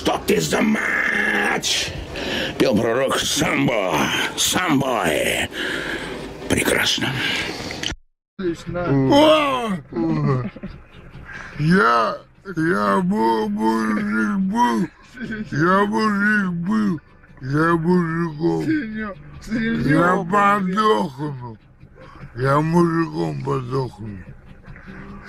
Что ты за мать? Пел пророк самбо, самбой. Прекрасно. Я мужик был, я мужиком. Я подохну, я мужиком подохну.